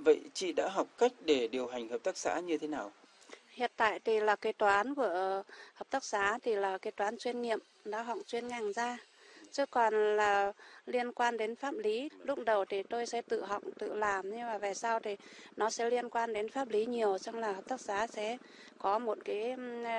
Vậy chị đã học cách để điều hành hợp tác xã như thế nào? Hiện tại thì là kế toán của hợp tác xã thì là kế toán chuyên nghiệp, đã học chuyên ngành ra. Chứ còn là liên quan đến pháp lý, lúc đầu thì tôi sẽ tự học, tự làm, nhưng mà về sau thì nó sẽ liên quan đến pháp lý nhiều, xong là hợp tác xã sẽ có một cái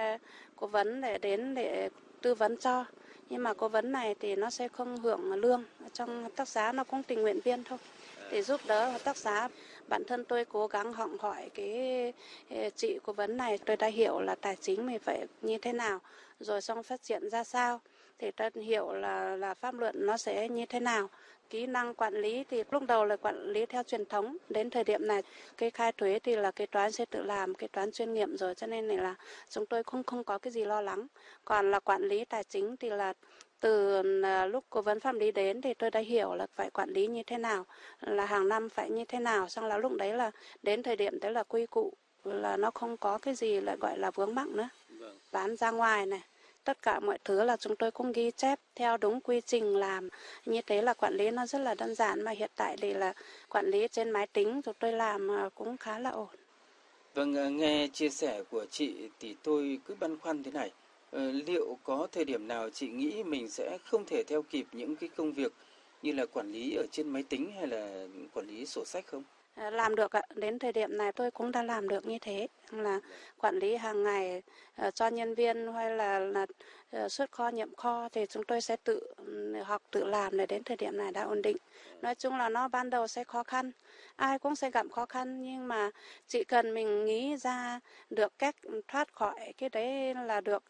cố vấn để đến để tư vấn cho. Nhưng mà cố vấn này thì nó sẽ không hưởng lương, trong hợp tác xã nó cũng tình nguyện viên thôi, để giúp đỡ hợp tác xã. Bản thân tôi cố gắng học hỏi cái chị cố vấn này, tôi đã hiểu là tài chính mình phải như thế nào, rồi xong phát triển ra sao, thì ta hiểu là pháp luật nó sẽ như thế nào. Kỹ năng quản lý thì lúc đầu là quản lý theo truyền thống, đến thời điểm này cái khai thuế thì là kế toán sẽ tự làm, kế toán chuyên nghiệp rồi, cho nên là chúng tôi không có cái gì lo lắng. Còn là quản lý tài chính thì là từ lúc cố vấn pháp lý đến thì tôi đã hiểu là phải quản lý như thế nào, là hàng năm phải như thế nào, xong là lúc đấy là đến thời điểm đấy là quy củ, là nó không có cái gì lại gọi là vướng mắc nữa. Bán ra ngoài này, tất cả mọi thứ là chúng tôi cũng ghi chép theo đúng quy trình làm. Như thế là quản lý nó rất là đơn giản, mà hiện tại thì là quản lý trên máy tính chúng tôi làm cũng khá là ổn. Vâng, nghe chia sẻ của chị thì tôi cứ băn khoăn thế này. Liệu có thời điểm nào chị nghĩ mình sẽ không thể theo kịp những cái công việc như là quản lý ở trên máy tính hay là quản lý sổ sách không? Làm được ạ, đến thời điểm này tôi cũng đã làm được như thế, là quản lý hàng ngày cho nhân viên, hay là xuất kho nhập kho thì chúng tôi sẽ tự học tự làm, để đến thời điểm này đã ổn định. Nói chung là nó ban đầu sẽ khó khăn, ai cũng sẽ gặp khó khăn, nhưng mà chỉ cần mình nghĩ ra được cách thoát khỏi cái đấy là được.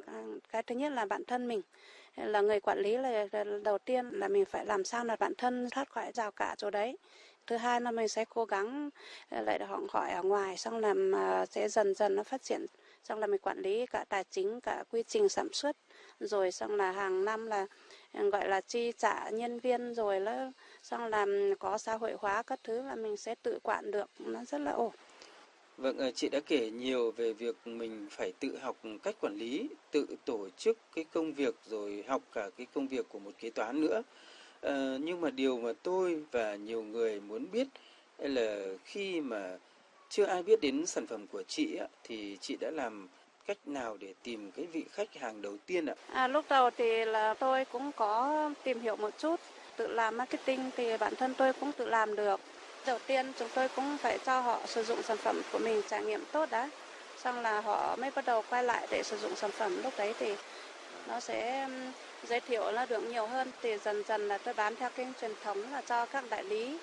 Cái thứ nhất là bản thân mình là người quản lý, là đầu tiên là mình phải làm sao là bản thân thoát khỏi rào cản chỗ đấy. Thứ hai là mình sẽ cố gắng lại học hỏi ở ngoài, xong làm sẽ dần dần nó phát triển, xong là mình quản lý cả tài chính, cả quy trình sản xuất, rồi xong là hàng năm là gọi là chi trả nhân viên, rồi là xong làm có xã hội hóa các thứ, là mình sẽ tự quản được, nó rất là ổn. Vâng, chị đã kể nhiều về việc mình phải tự học cách quản lý, tự tổ chức cái công việc rồi học cả cái công việc của một kế toán nữa. Nhưng mà điều mà tôi và nhiều người muốn biết là khi mà chưa ai biết đến sản phẩm của chị á, thì chị đã làm cách nào để tìm cái vị khách hàng đầu tiên ạ? Lúc đầu thì là tôi cũng có tìm hiểu một chút, tự làm marketing thì bản thân tôi cũng tự làm được. Đầu tiên chúng tôi cũng phải cho họ sử dụng sản phẩm của mình, trải nghiệm tốt đã. Xong là họ mới bắt đầu quay lại để sử dụng sản phẩm, lúc đấy thì nó sẽ giới thiệu là được nhiều hơn. Thì dần dần là tôi bán theo kênh truyền thống, là cho các đại lý,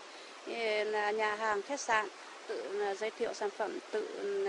là nhà hàng, khách sạn tự giới thiệu sản phẩm, tự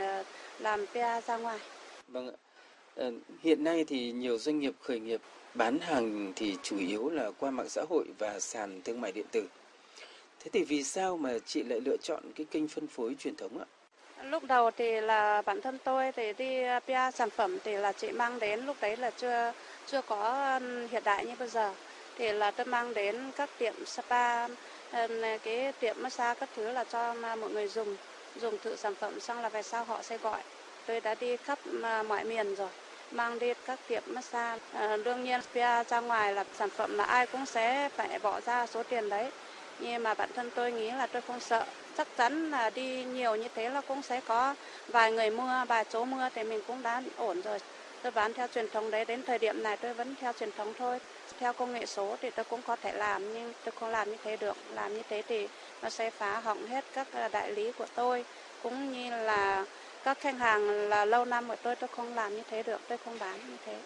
làm PR ra ngoài. Vâng ạ. Hiện nay thì nhiều doanh nghiệp khởi nghiệp bán hàng thì chủ yếu là qua mạng xã hội và sàn thương mại điện tử. Thế thì vì sao mà chị lại lựa chọn cái kênh phân phối truyền thống ạ? Lúc đầu thì là bản thân tôi thì đi PR sản phẩm thì là chị mang đến, lúc đấy là chưa có hiện đại như bây giờ. Thì là tôi mang đến các tiệm spa, cái tiệm massage các thứ, là cho mọi người dùng thử sản phẩm, xong là về sau họ sẽ gọi. Tôi đã đi khắp mọi miền rồi, mang đi các tiệm massage. Đương nhiên PR ra ngoài là sản phẩm là ai cũng sẽ phải bỏ ra số tiền đấy. Nhưng mà bản thân tôi nghĩ là tôi không sợ, chắc chắn là đi nhiều như thế là cũng sẽ có vài người mua, vài chỗ mua, thì mình cũng đã ổn rồi. Tôi bán theo truyền thống đấy, đến thời điểm này tôi vẫn theo truyền thống thôi. Theo công nghệ số thì tôi cũng có thể làm, nhưng tôi không làm như thế được. Làm như thế thì nó sẽ phá hỏng hết các đại lý của tôi, cũng như là các khách hàng là lâu năm của tôi không làm như thế được, tôi không bán như thế.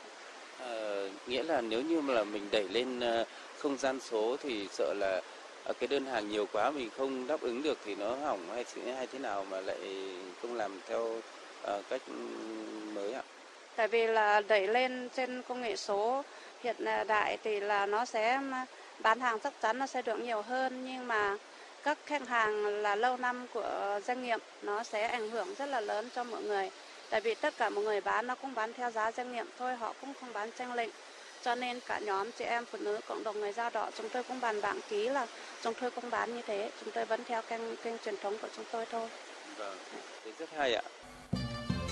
Nghĩa là nếu như mà là mình đẩy lên không gian số thì sợ là cái đơn hàng nhiều quá mình không đáp ứng được thì nó hỏng hay thế nào mà lại không làm theo cách mới ạ? Tại vì là đẩy lên trên công nghệ số hiện đại thì là nó sẽ bán hàng chắc chắn nó sẽ được nhiều hơn, nhưng mà các khách hàng là lâu năm của doanh nghiệp nó sẽ ảnh hưởng rất là lớn cho mọi người. Tại vì tất cả mọi người bán nó cũng bán theo giá doanh nghiệp thôi, họ cũng không bán chênh lệch. Cho nên cả nhóm chị em phụ nữ cộng đồng người Dao Đỏ chúng tôi cũng bàn bạc ký là chúng tôi không bán như thế, chúng tôi vẫn theo kênh truyền thống của chúng tôi thôi. Vâng, thế rất hay ạ.